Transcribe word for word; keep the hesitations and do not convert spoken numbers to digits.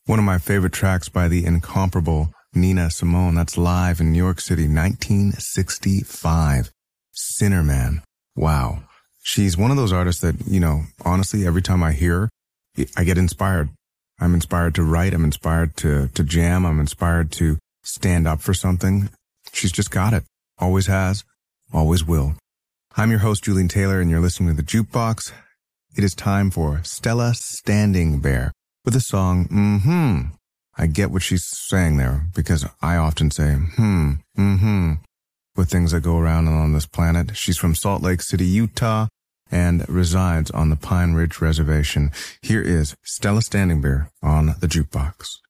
One of my favorite tracks by the incomparable Nina Simone. That's live in New York City, nineteen sixty-five. Sinner Man. Wow. She's one of those artists that, you know, honestly, every time I hear her, I get inspired. I'm inspired to write. I'm inspired to, to jam. I'm inspired to stand up for something. She's just got it. Always has. Always will. I'm your host, Julian Taylor, and you're listening to The Jukebox. It is time for Stella Standing Bear with the song, mm-hmm. I get what she's saying there, because I often say, hmm, mm-hmm, with things that go around on this planet. She's from Salt Lake City, Utah, and resides on the Pine Ridge Reservation. Here is Stella Standing Bear on The Jukebox.